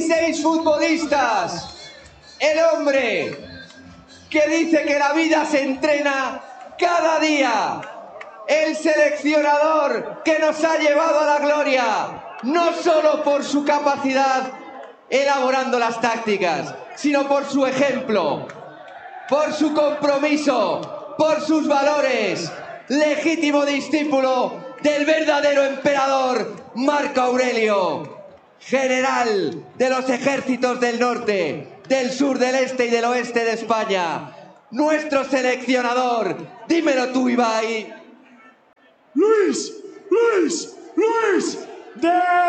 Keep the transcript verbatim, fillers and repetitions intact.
veintiséis futbolistas. El hombre que dice que la vida se entrena cada día. El seleccionador que nos ha llevado a la gloria, no solo por su capacidad elaborando las tácticas, sino por su ejemplo, por su compromiso, por sus valores. Legítimo discípulo del verdadero emperador Marco Aurelio, general de los ejércitos del norte, del sur, del este y del oeste de España. Nuestro seleccionador, dímelo tú, Ibai. Luis, Luis, Luis, de